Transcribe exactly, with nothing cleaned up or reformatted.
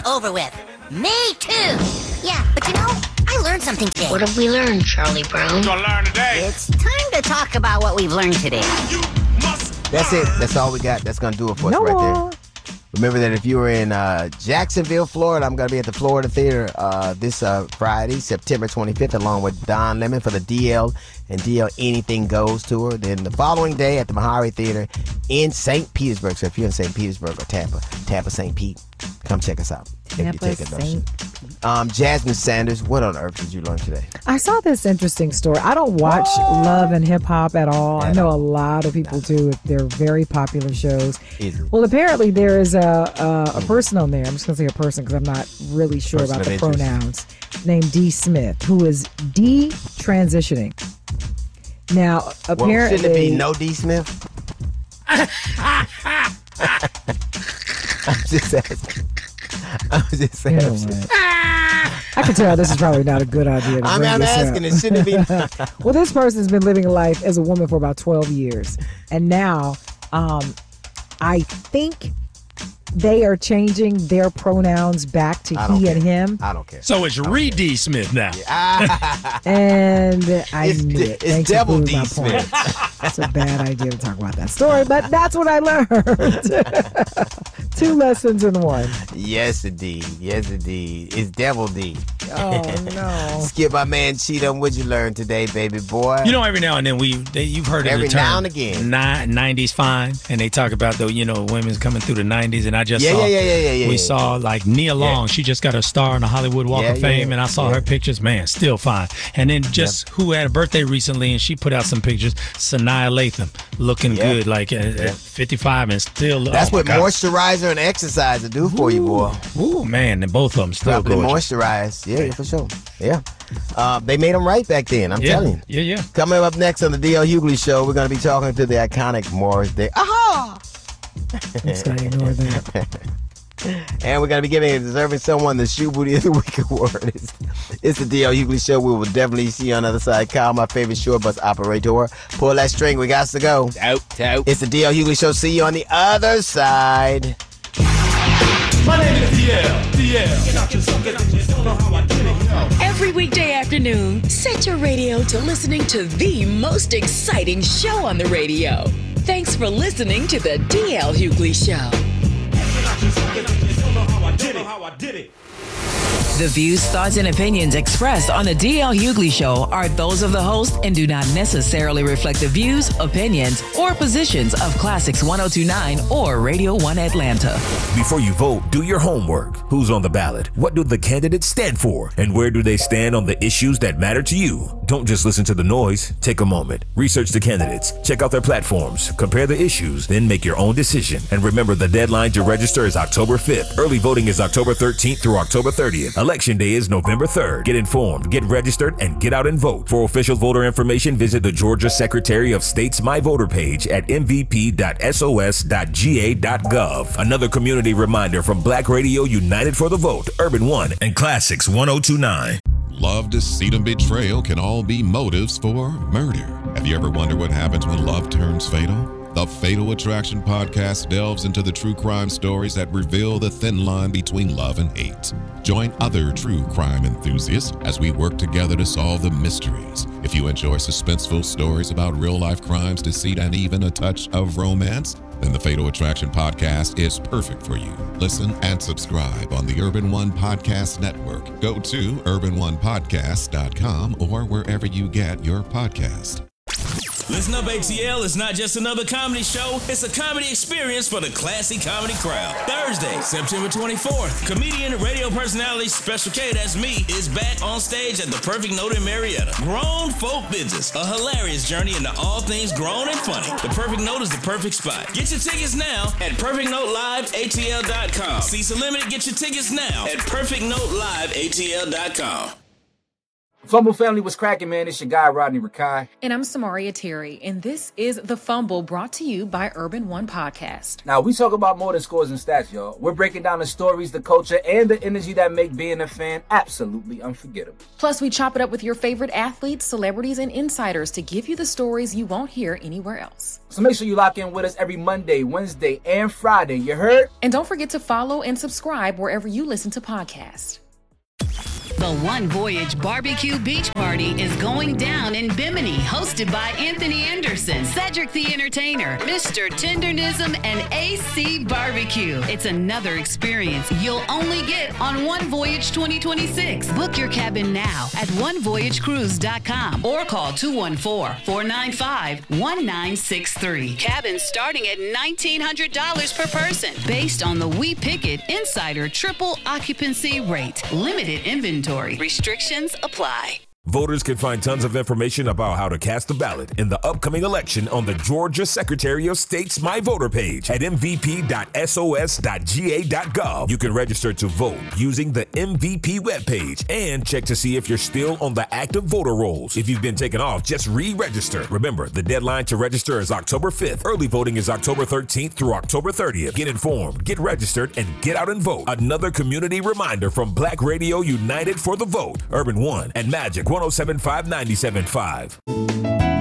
over with. Me too. Yeah, but you know, I learned something today. What have we learned, Charlie Brown? You're gonna learn today. It's time to talk about what we've learned today. You must. That's it. That's all we got. That's going to do it for us No right more. there. Remember that if you were in uh, Jacksonville, Florida, I'm going to be at the Florida Theater uh, this uh, Friday, September twenty-fifth, along with Don Lemon for the D L and D L Anything Goes tour. Then the following day at the Meharry Theater in Saint Petersburg. So if you're in Saint Petersburg or Tampa, Tampa, Saint Pete, come check us out. Tampa, Saint Um, Jasmine Sanders, what on earth did you learn today? I saw this interesting story. I don't watch Love and Hip Hop at all. I know a lot of people do. They're very popular shows. Is it? Well, apparently there is a a, a person on there. I'm just gonna say a person because I'm not really sure Person about of the interest. pronouns. Named D Smith, who is de-transitioning. Now, Well, apparently, shouldn't it be no D Smith? I'm just asking. I'm just You know asking. what? I can tell this is probably not a good idea to I'm, bring I'm this asking, up. it shouldn't it be? Well, this person's been living a life as a woman for about twelve years. And now, um, I think they are changing their pronouns back to I don't he care. and him. I don't care. So it's Reed D. Smith now. Ah, And I It's knew de- it. it's Thanks for Devil proving my D. point. Smith. It's a bad idea to talk about that story, but that's what I learned. Two lessons in one. yes, indeed. Yes, indeed. It's Devil D. Oh, no. Skip, my man Cheatham. What'd you learn today, baby boy? You know, every now and then we, they, you've heard of Every the term now and again. ni- nineties fine, and they talk about the, you know, women's coming through the nineties, and I just Yeah, saw, yeah, yeah, yeah, yeah, yeah, we yeah. saw like Nia Long, she just got a star on the Hollywood Walk Yeah, of yeah, Fame, yeah, and I saw yeah. her pictures, man, still fine. And then just who had a birthday recently, and she put out some pictures, Sanaa Lathan, looking Yeah. good, like at, at fifty-five and still. That's oh my what God. moisturizer and exercise will do for you, boy. Ooh, man, and both of them still Properly gorgeous. moisturized. Yeah, yeah, for sure. Yeah. Uh, they made them right back then, I'm Yeah, telling you. yeah, yeah. Coming up next on the D L Hughley Show, we're going to be talking to the iconic Morris Day. Aha! I'm just going to ignore that. And we're going to be giving a deserving someone the Shoe Booty of the Week award. It's, it's the D L Hughley Show. We will definitely see you on the other side. Kyle, my favorite short bus operator. Pull that string. We got to go. Out, out. It's the D L Hughley Show. See you on the other side. My name is D L. D L. Every weekday afternoon, set your radio to listening to the most exciting show on the radio. Thanks for listening to the D L Hughley Show. The views, thoughts, and opinions expressed on the D L Hughley Show are those of the host and do not necessarily reflect the views, opinions, or positions of Classics one oh two point nine or Radio one Atlanta. Before you vote, do your homework. Who's on the ballot? What do the candidates stand for? And where do they stand on the issues that matter to you? Don't just listen to the noise. Take a moment. Research the candidates. Check out their platforms. Compare the issues. Then make your own decision. And remember, the deadline to register is October fifth. Early voting is October thirteenth through October thirtieth. Election day is November third. Get informed, get registered, and get out and vote. For official voter information, visit the Georgia Secretary of State's My Voter page at m v p dot s o s dot g a dot gov. Another community reminder from Black Radio United for the Vote, Urban One, and Classics one oh two point nine. Love, deceit, and betrayal can all be motives for murder. Have you ever wondered what happens when love turns fatal? The Fatal Attraction podcast delves into the true crime stories that reveal the thin line between love and hate. Join other true crime enthusiasts as we work together to solve the mysteries. If you enjoy suspenseful stories about real-life crimes, deceit, and even a touch of romance, then the Fatal Attraction podcast is perfect for you. Listen and subscribe on the Urban One Podcast Network. Go to urban one podcast dot com or wherever you get your podcast. Listen up, A T L. It's not just another comedy show. It's a comedy experience for the classy comedy crowd. Thursday, September twenty-fourth. Comedian and radio personality Special K, that's me, is back on stage at the Perfect Note in Marietta. Grown folk business. A hilarious journey into all things grown and funny. The Perfect Note is the perfect spot. Get your tickets now at perfect note live a t l dot com. Seats are limited. Get your tickets now at perfect note live a t l dot com. Fumble family was cracking, man. It's your guy, Rodney Rakai. And I'm Samaria Terry, and this is The Fumble, brought to you by Urban One Podcast. Now, we talk about more than scores and stats, y'all. We're breaking down the stories, the culture, and the energy that make being a fan absolutely unforgettable. Plus, we chop it up with your favorite athletes, celebrities, and insiders to give you the stories you won't hear anywhere else. So make sure you lock in with us every Monday, Wednesday, and Friday. You heard? And don't forget to follow and subscribe wherever you listen to podcasts. The One Voyage Barbecue Beach Party is going down in Bimini, hosted by Anthony Anderson, Cedric the Entertainer, Mister Tendernism, and A C Barbecue. It's another experience you'll only get on One Voyage twenty twenty-six. Book your cabin now at one voyage cruise dot com or call two one four, four nine five, one nine six three. Cabins starting at nineteen hundred dollars per person, based on the We Pick It Insider Triple Occupancy Rate. Limited inventory. Restrictions apply. Voters can find tons of information about how to cast a ballot in the upcoming election on the Georgia Secretary of State's My Voter page at m v p dot s o s dot g a dot gov. You can register to vote using the M V P webpage and check to see if you're still on the active voter rolls. If you've been taken off, just re-register. Remember, the deadline to register is October fifth. Early voting is October thirteenth through October thirtieth. Get informed, get registered, and get out and vote. Another community reminder from Black Radio United for the Vote. Urban One and Magic one oh seven point five, ninety-seven point five.